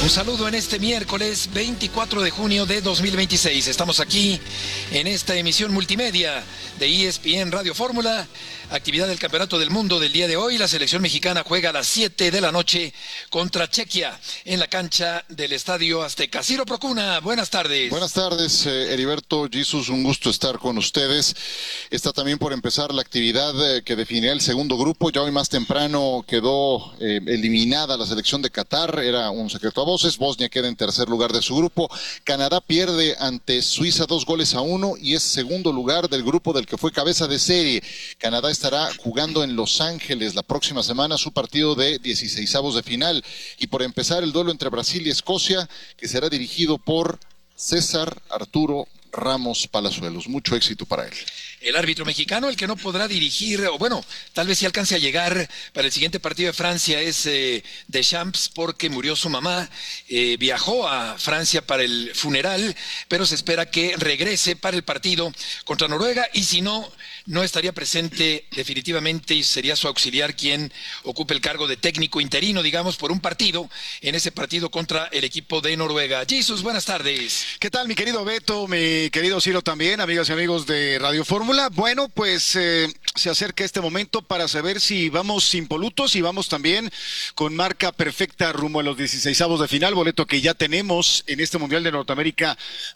Un saludo en este miércoles 24 de junio de 2026. Estamos aquí en esta emisión multimedia de ESPN Radio Fórmula. Actividad del Campeonato del Mundo del día de hoy. La selección mexicana juega a las 7 de la noche contra Chequia en la cancha del Estadio Azteca. Ciro Procuna, buenas tardes. Buenas tardes, Heriberto, Jesus, un gusto estar con ustedes. Está también por empezar la actividad que definirá el segundo grupo. Ya hoy más temprano quedó eliminada la selección de Qatar. Era un secreto a voces. Bosnia queda en tercer lugar de su grupo. Canadá pierde ante Suiza 2-1 y es segundo lugar del grupo del que fue cabeza de serie. Canadá estará jugando en Los Ángeles la próxima semana su partido de 16avos de final. Y por empezar el duelo entre Brasil y Escocia, que será dirigido por César Arturo Ramos Palazuelos. Mucho éxito para él. El árbitro mexicano, el que no podrá dirigir, o bueno, tal vez sí alcance a llegar para el siguiente partido de Francia, es Deschamps, porque murió su mamá. Viajó a Francia para el funeral, pero se espera que regrese para el partido contra Noruega, y si no, no estaría presente definitivamente y sería su auxiliar quien ocupe el cargo de técnico interino, digamos, por un partido, en ese partido contra el equipo de Noruega. Jesús, buenas tardes. ¿Qué tal, mi querido Beto, mi querido Ciro también, amigas y amigos de Radio Fórmula? Bueno, pues se acerca este momento para saber si vamos impolutos y vamos también con marca perfecta rumbo a los 16avos de final, boleto que ya tenemos en este Mundial de Norteamérica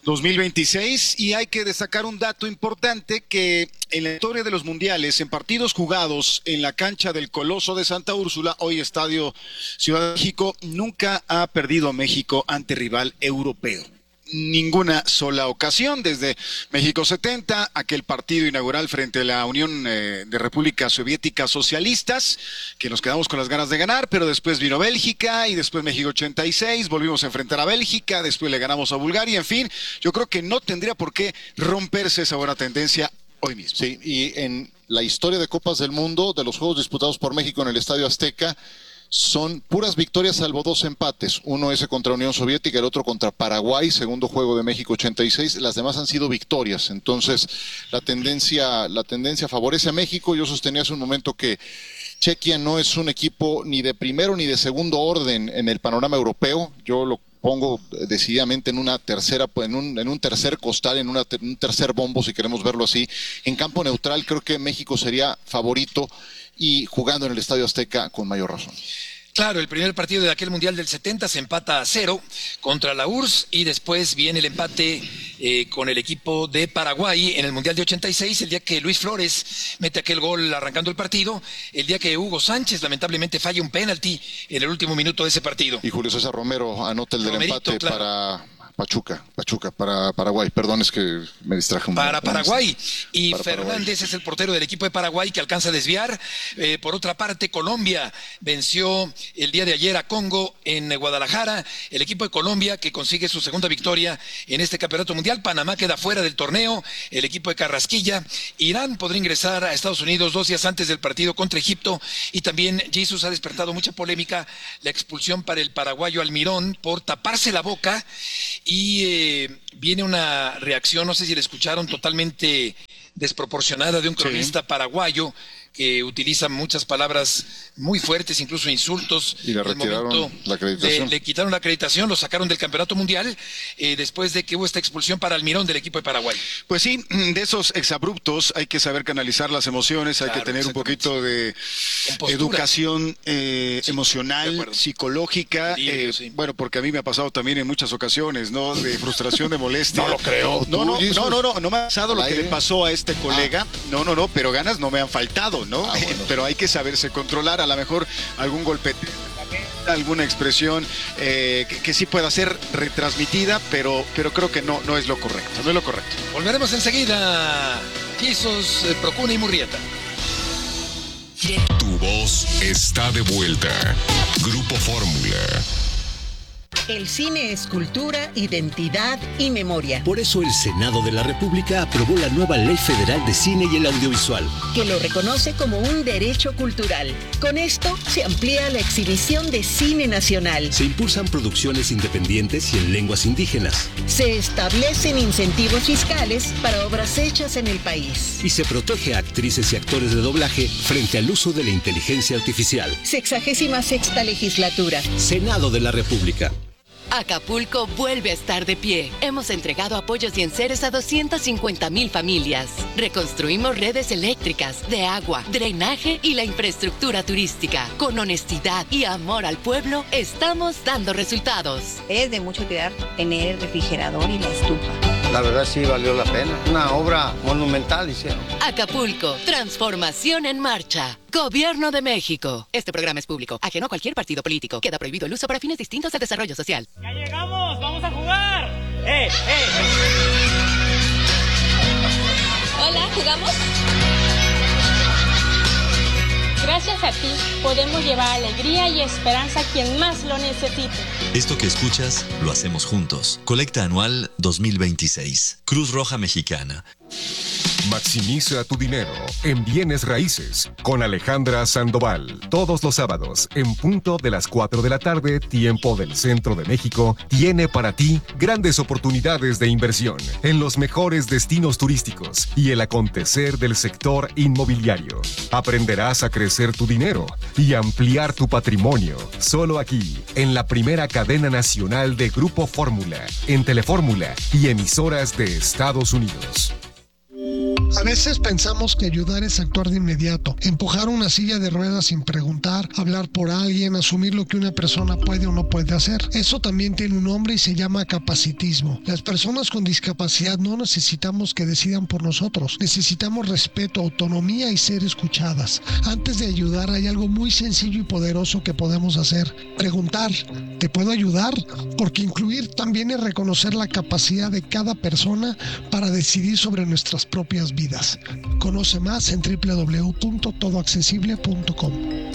2026, y hay que destacar un dato importante, que en la historia de los mundiales, en partidos jugados en la cancha del Coloso de Santa Úrsula, hoy Estadio Ciudad de México, nunca ha perdido México ante rival europeo. Ninguna sola ocasión, desde México 70, aquel partido inaugural frente a la Unión de Repúblicas Soviéticas Socialistas, que nos quedamos con las ganas de ganar, pero después vino Bélgica y después México 86, volvimos a enfrentar a Bélgica, después le ganamos a Bulgaria, en fin, yo creo que no tendría por qué romperse esa buena tendencia hoy mismo. Sí, y en la historia de Copas del Mundo, de los juegos disputados por México en el Estadio Azteca, son puras victorias salvo dos empates. Uno ese contra Unión Soviética, el otro contra Paraguay, segundo juego de México 86. Las demás han sido victorias. Entonces, la tendencia favorece a México. Yo sostenía hace un momento que Chequia no es un equipo ni de primero ni de segundo orden en el panorama europeo. Yo lo pongo decididamente en una tercera, en un tercer costal, en un tercer bombo, si queremos verlo así. En campo neutral creo que México sería favorito, y jugando en el Estadio Azteca con mayor razón. Claro, el primer partido de aquel Mundial del 70 se empata a 0 contra la URSS, y después viene el empate con el equipo de Paraguay en el Mundial de 86, el día que Luis Flores mete aquel gol arrancando el partido, el día que Hugo Sánchez lamentablemente falla un penalti en el último minuto de ese partido. Y Julio César Romero anota el del empate, claro, para Pachuca, para Paraguay. Perdón, es que me distraje un poco. Para Paraguay. Y para Fernández Paraguay es el portero del equipo de Paraguay, que alcanza a desviar. Por otra parte, Colombia venció el día de ayer a Congo en Guadalajara. El equipo de Colombia, que consigue su segunda victoria en este campeonato mundial. Panamá queda fuera del torneo. El equipo de Carrasquilla. Irán podrá ingresar a Estados Unidos 2 días antes del partido contra Egipto. Y también, Jesús, ha despertado mucha polémica la expulsión para el paraguayo Almirón por taparse la boca. Y viene una reacción, no sé si la escucharon, totalmente desproporcionada de un cronista paraguayo, que utiliza muchas palabras muy fuertes, incluso insultos. Y le retiraron la acreditación. Le quitaron la acreditación, lo sacaron del campeonato mundial, después de que hubo esta expulsión para Almirón del equipo de Paraguay. Pues sí, de esos exabruptos hay que saber canalizar las emociones, hay que tener un poquito de educación emocional, psicológica, sí. Bueno, porque a mí me ha pasado también en muchas ocasiones, ¿no? De frustración, de molestia. No lo creo. No me ha pasado lo que le pasó a este colega. No, pero ganas no me han faltado, ¿no? Bueno. Pero hay que saberse controlar, a lo mejor algún golpeteo, alguna expresión que sí pueda ser retransmitida, pero creo que no es lo correcto, Volveremos enseguida. Jesús, Procuna y Murrieta. Tu voz está de vuelta. Grupo Fórmula. El cine es cultura, identidad y memoria. Por eso el Senado de la República aprobó la nueva Ley Federal de Cine y el Audiovisual, que lo reconoce como un derecho cultural. Con esto se amplía la exhibición de cine nacional. Se impulsan producciones independientes y en lenguas indígenas. Se establecen incentivos fiscales para obras hechas en el país. Y se protege a actrices y actores de doblaje frente al uso de la inteligencia artificial. 66ª legislatura. Senado de la República. Acapulco vuelve a estar de pie. Hemos entregado apoyos y enseres a 250,000 familias. Reconstruimos redes eléctricas, de agua, drenaje y la infraestructura turística. Con honestidad y amor al pueblo, estamos dando resultados. Es de mucho cuidar tener el refrigerador y la estufa. La verdad sí valió la pena. Una obra monumental hicieron. Acapulco, transformación en marcha. Gobierno de México. Este programa es público, ajeno a cualquier partido político. Queda prohibido el uso para fines distintos al desarrollo social. ¡Ya llegamos! ¡Vamos a jugar! Hola, ¿jugamos? Gracias a ti podemos llevar alegría y esperanza a quien más lo necesite. Esto que escuchas lo hacemos juntos. Colecta anual 2026. Cruz Roja Mexicana. Maximiza tu dinero en bienes raíces con Alejandra Sandoval. Todos los sábados, en punto de las 4 de la tarde, tiempo del centro de México, tiene para ti grandes oportunidades de inversión en los mejores destinos turísticos y el acontecer del sector inmobiliario. Aprenderás a crecer tu dinero y ampliar tu patrimonio. Solo aquí, en la primera cadena nacional de Grupo Fórmula, en Telefórmula y emisoras de Estados Unidos. A veces pensamos que ayudar es actuar de inmediato, empujar una silla de ruedas sin preguntar, hablar por alguien, asumir lo que una persona puede o no puede hacer. Eso también tiene un nombre y se llama capacitismo. Las personas con discapacidad no necesitamos que decidan por nosotros, necesitamos respeto, autonomía y ser escuchadas. Antes de ayudar hay algo muy sencillo y poderoso que podemos hacer: preguntar, ¿te puedo ayudar? Porque incluir también es reconocer la capacidad de cada persona para decidir sobre nuestras propias vidas. Conoce más en www.todoaccesible.com.